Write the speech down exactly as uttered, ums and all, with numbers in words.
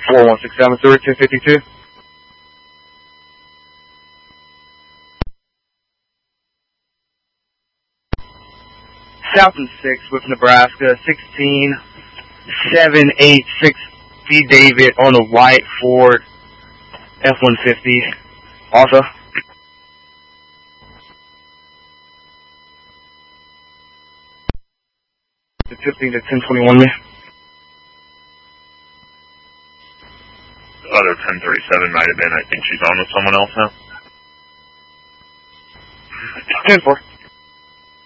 four one six seven three two five two. South and six with Nebraska, sixteen seven eight six B David on a white Ford F one fifty. Also, fifteen to ten twenty-one, man. Other ten thirty-seven might have been. I think she's on with someone else now. ten four.